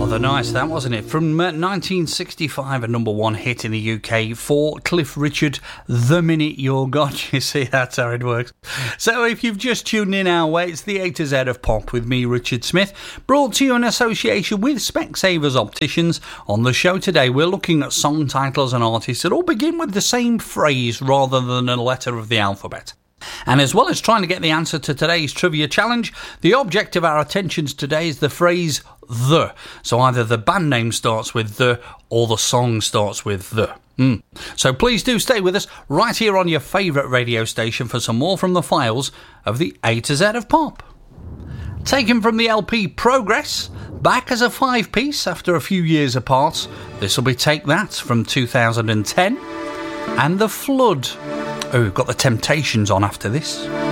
Rather nice, that, wasn't it? From 1965, a number one hit in the UK for Cliff Richard, The Minute You're Gone. You see, that's how it works. So if you've just tuned in our way, it's the A to Z of pop with me, Richard Smith, brought to you in association with Specsavers Opticians. On the show today, we're looking at song titles and artists that all begin with the same phrase rather than a letter of the alphabet. And as well as trying to get the answer to today's trivia challenge, the object of our attentions today is the phrase the. So either the band name starts with the or the song starts with the. So please do stay with us right here on your favourite radio station for some more from the files of the A to Z of pop. Taken from the LP Progress, back as a 5-piece after a few years apart, this will be Take That from 2010, and The Flood. Oh, we've got the Temptations on after this.